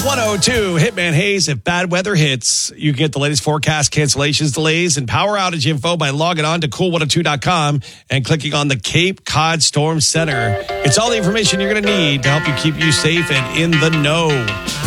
102 Hitman Hayes. If bad weather hits, you get the latest forecast, cancellations, delays, and power outage info by logging on to cool102.com and clicking on the Cape Cod Storm Center. It's all the information you're going to need to help you keep you safe and in the know.